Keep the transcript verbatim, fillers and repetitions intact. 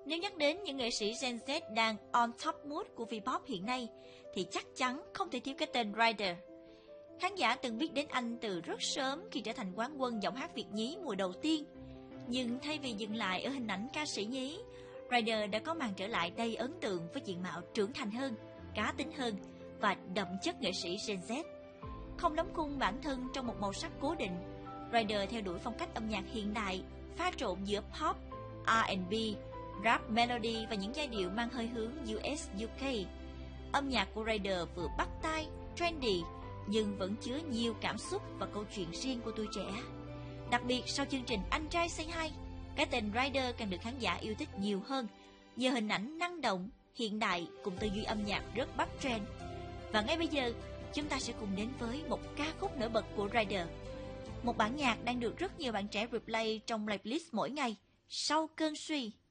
Nếu nhắc đến những nghệ sĩ Gen Z đang on top mood của V-pop hiện nay, thì chắc chắn không thể thiếu cái tên Ryder. Khán giả từng biết đến anh từ rất sớm khi trở thành quán quân giọng hát Việt nhí mùa đầu tiên. Nhưng thay vì dừng lại ở hình ảnh ca sĩ nhí, Ryder đã có màn trở lại đầy ấn tượng với diện mạo trưởng thành hơn, cá tính hơn và đậm chất nghệ sĩ Gen Z. Không đóng khung bản thân trong một màu sắc cố định, Ryder theo đuổi phong cách âm nhạc hiện đại, pha trộn giữa pop, R and B, rap melody và những giai điệu mang hơi hướng U S U K. Âm nhạc của Ryder vừa bắt tai, trendy, nhưng vẫn chứa nhiều cảm xúc và câu chuyện riêng của tuổi trẻ. Đặc biệt sau chương trình Anh Trai Say Hi, cái tên Ryder càng được khán giả yêu thích nhiều hơn nhờ hình ảnh năng động, hiện đại cùng tư duy âm nhạc rất bắt trend. Và ngay bây giờ, chúng ta sẽ cùng đến với một ca khúc nổi bật của Ryder. Một bản nhạc đang được rất nhiều bạn trẻ replay trong playlist mỗi ngày, Sau Cơn Suy.